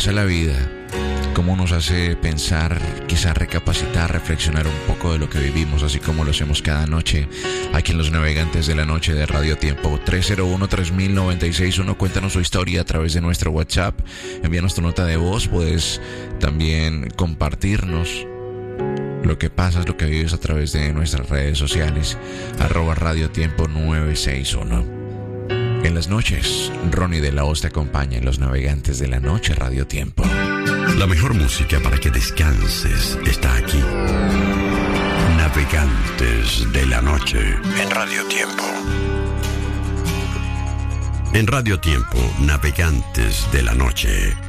hace la vida, cómo nos hace pensar, quizás recapacitar, reflexionar un poco de lo que vivimos, así como lo hacemos cada noche aquí en Los Navegantes de la Noche de Radio Tiempo. 301-3096-1, cuéntanos su historia a través de nuestro WhatsApp, envíanos tu nota de voz, puedes también compartirnos lo que pasas, lo que vives a través de nuestras redes sociales, @Radio Tiempo 961. En las noches, Ronnie de la Hoz te acompaña en Los Navegantes de la Noche, Radio Tiempo. La mejor música para que descanses está aquí. Navegantes de la Noche en Radio Tiempo. En Radio Tiempo, Navegantes de la Noche.